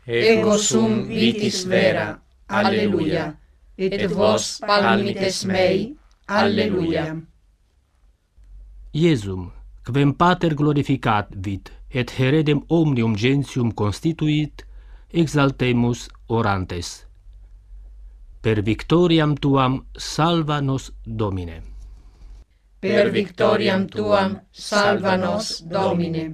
ego sum vitis vera, alleluia, et vos palmites mei, alleluia. Iesum, quem Pater glorificat vit, et heredem omnium gentium constituit, exaltemus orantes. Per victoriam tuam salva nos, Domine. Per victoriam tuam salva nos, Domine.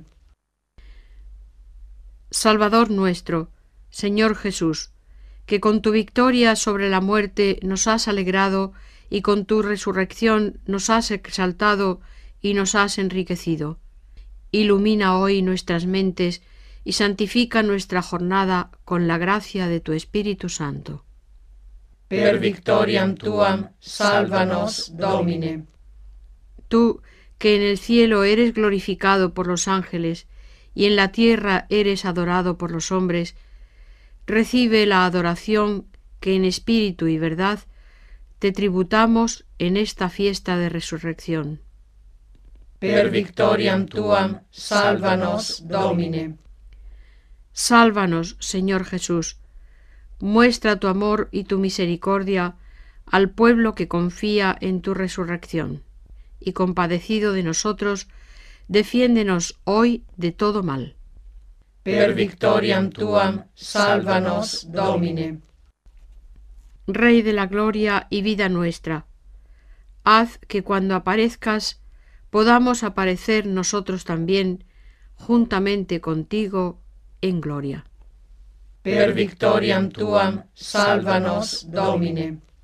Salvador nuestro, Señor Jesús, que con tu victoria sobre la muerte nos has alegrado y con tu resurrección nos has exaltado y nos has enriquecido. Ilumina hoy nuestras mentes y santifica nuestra jornada con la gracia de tu Espíritu Santo. Per victoriam tuam salva nos, Domine. Tú, que en el cielo eres glorificado por los ángeles y en la tierra eres adorado por los hombres, recibe la adoración que en espíritu y verdad te tributamos en esta fiesta de resurrección. Per victoriam tuam salva nos, Domine. Sálvanos, Señor Jesús. Muestra tu amor y tu misericordia al pueblo que confía en tu resurrección, y compadecido de nosotros, defiéndenos hoy de todo mal. Per victoriam tuam salva nos, Domine. Rey de la gloria y vida nuestra, haz que cuando aparezcas podamos aparecer nosotros también, juntamente contigo, en gloria. Per victoriam tuam salva nos, Domine.